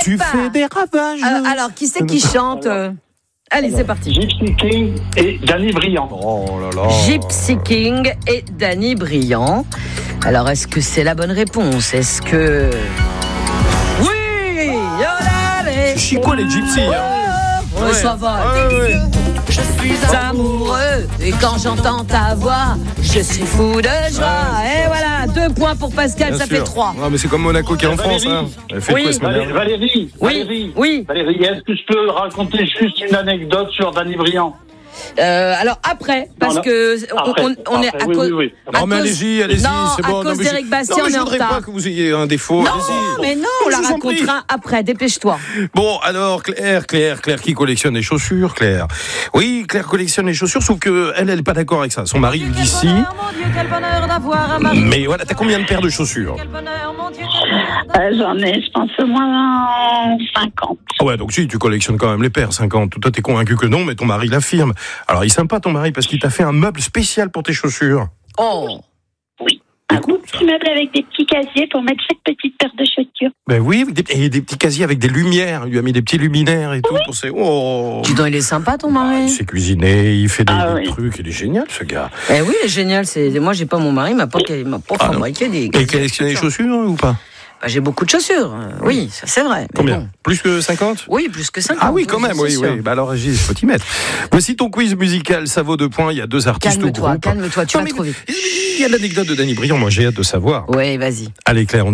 Tu fais des ravages. Alors, qui c'est qui chante Allez, c'est parti. Gypsy King et Danny Briand. Oh là là. Gypsy King et Danny Briand. Alors, est-ce que c'est la bonne réponse? Est-ce que... Oui, C'est chico les gypsies. Ouais, ça va. Ouais. Je suis amoureux et quand j'entends ta voix, je suis fou de joie. Et voilà, 2 points pour Pascal, Bien ça sûr. fait 3. Non, mais c'est comme Monaco qui est en France. Hein. Elle fait Oui. quoi ce matin? Valérie, Oui. Valérie, est-ce que je peux raconter juste une anecdote sur Danny Briand? Alors après, parce que on est à cause. Oui. Non, mais allez-y, Non, c'est bon. à cause d'Éric Bastien, non, mais on est je en voudrais retard. pas que vous ayez un défaut. Non, Allez-y. mais non, on la Je vous en prie. racontera après. Dépêche-toi. Bon, alors, Claire qui collectionne les chaussures, Claire. Oui, Claire collectionne les chaussures, sauf que elle est pas d'accord avec ça. Son mari lui dit si. Quel bonheur d'avoir un mari. Mais voilà, t'as combien de paires de chaussures? Quel bonheur, mon Dieu. J'en ai, je pense, au moins 50. Ah ouais, donc si, tu collectionnes quand même les paires, 50. Toi, t'es convaincu que non, mais ton mari l'affirme. Alors, il est sympa, ton mari, parce qu'il t'a fait un meuble spécial pour tes chaussures. Oh. Un beau petit meuble avec des petits casiers pour mettre chaque petite paire de chaussures. Ben oui, et des petits casiers avec des lumières. Il lui a mis des petits luminaires et tout pour ses... Oh. Dis donc, il est sympa ton Il mari. sait cuisiner, il fait des oui. trucs, il est génial ce gars. Eh oui, il est génial. Moi, j'ai pas mon mari, il m'a pas fabriqué des. Et collectionne les chaussures ou pas? Bah, j'ai beaucoup de chaussures. Oui, ça c'est vrai. mais Combien? bon. Plus que 50? Oui, plus que 50. Ah oui, quand même, c'est oui. sûr. Bah alors, Régis, faut t'y mettre. Voici ton quiz musical, ça vaut 2 points. Il y a 2 artistes au groupe. Calme-toi, tu Non, vas mais trop vite. il y a l'anecdote de Danny Briand, moi j'ai hâte de savoir. Oui, vas-y. Allez Claire, on